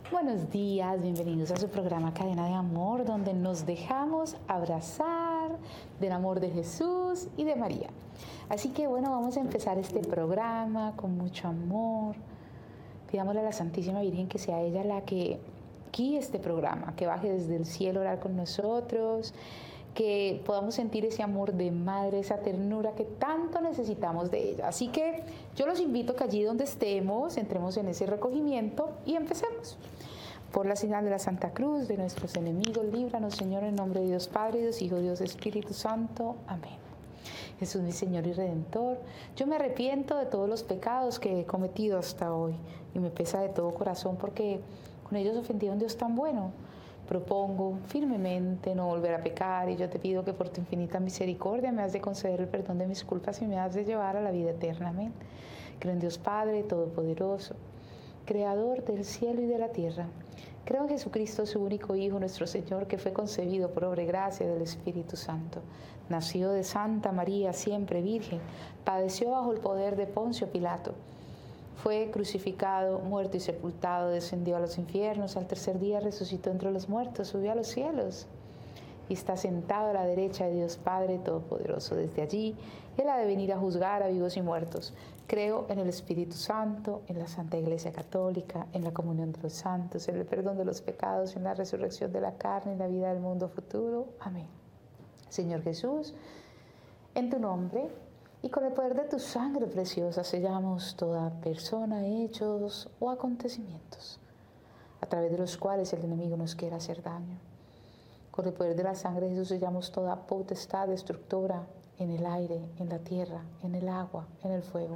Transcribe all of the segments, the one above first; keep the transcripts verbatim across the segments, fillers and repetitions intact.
Buenos días, bienvenidos a su programa Cadena de Amor, donde nos dejamos abrazar del amor de Jesús y de María. Así que bueno, vamos a empezar este programa con mucho amor. Pidámosle a la Santísima Virgen que sea ella la que guíe este programa, que baje desde el cielo a orar con nosotros, que podamos sentir ese amor de madre, esa ternura que tanto necesitamos de ella. Así que yo los invito que allí donde estemos, entremos en ese recogimiento y empecemos. Por la señal de la Santa Cruz, de nuestros enemigos, líbranos, Señor, en nombre de Dios Padre, Dios Hijo, Dios Espíritu Santo. Amén. Jesús, mi Señor y Redentor, yo me arrepiento de todos los pecados que he cometido hasta hoy y me pesa de todo corazón porque con ellos ofendí a un Dios tan bueno. Propongo firmemente no volver a pecar y yo te pido que por tu infinita misericordia me has de conceder el perdón de mis culpas y me has de llevar a la vida eterna. Amén. Creo en Dios Padre Todopoderoso, Creador del cielo y de la tierra. Creo en Jesucristo, su único Hijo, nuestro Señor, que fue concebido por obra y gracia del Espíritu Santo. Nació de Santa María, siempre Virgen. Padeció bajo el poder de Poncio Pilato. Fue crucificado, muerto y sepultado, descendió a los infiernos, al tercer día resucitó entre los muertos, subió a los cielos y está sentado a la derecha de Dios Padre Todopoderoso. Desde allí, Él ha de venir a juzgar a vivos y muertos. Creo en el Espíritu Santo, en la Santa Iglesia Católica, en la comunión de los santos, en el perdón de los pecados, en la resurrección de la carne, en la vida del mundo futuro. Amén. Señor Jesús, en tu nombre y con el poder de tu sangre preciosa sellamos toda persona, hechos o acontecimientos a través de los cuales el enemigo nos quiera hacer daño. Con el poder de la sangre de Jesús sellamos toda potestad destructora en el aire, en la tierra, en el agua, en el fuego,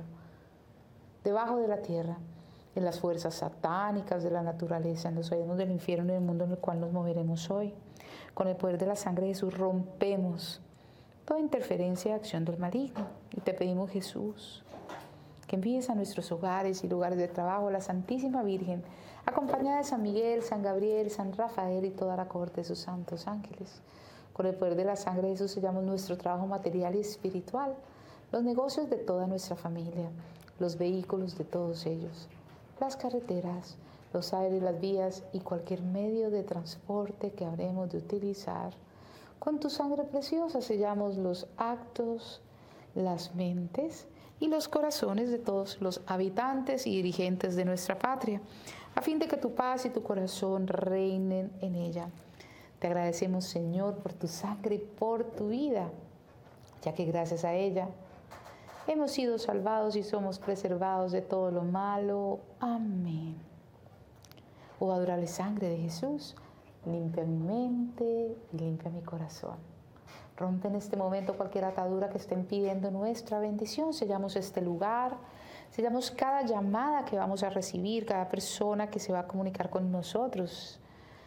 debajo de la tierra, en las fuerzas satánicas de la naturaleza, en los reinos del infierno y el mundo en el cual nos moveremos hoy. Con el poder de la sangre de Jesús rompemos toda interferencia y acción del maligno. Y te pedimos, Jesús, que envíes a nuestros hogares y lugares de trabajo a la Santísima Virgen, acompañada de San Miguel, San Gabriel, San Rafael y toda la corte de sus santos ángeles. Con el poder de la sangre de Jesús sellamos nuestro trabajo material y espiritual, los negocios de toda nuestra familia, los vehículos de todos ellos, las carreteras, los aires, las vías y cualquier medio de transporte que habremos de utilizar. Con tu sangre preciosa sellamos los actos, las mentes y los corazones de todos los habitantes y dirigentes de nuestra patria, a fin de que tu paz y tu corazón reinen en ella. Te agradecemos, Señor, por tu sangre y por tu vida, ya que gracias a ella hemos sido salvados y somos preservados de todo lo malo. Amén. Oh adorable sangre de Jesús, limpia mi mente y limpia mi corazón. Rompe en este momento cualquier atadura que esté impidiendo nuestra bendición. Sellamos este lugar, sellamos cada llamada que vamos a recibir, cada persona que se va a comunicar con nosotros.